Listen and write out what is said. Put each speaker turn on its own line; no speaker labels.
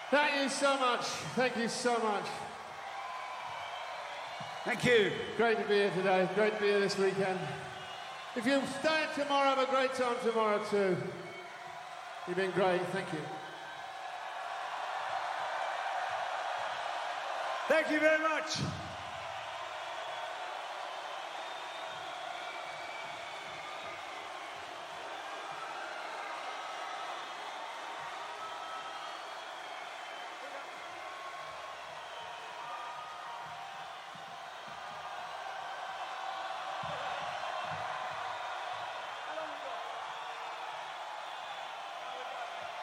Thank you so much. Thank you so much.
Thank you.
Great to be here today. Great to be here this weekend. If you stay tomorrow, have a great time tomorrow too. You've been great. Thank you.
Thank you very much.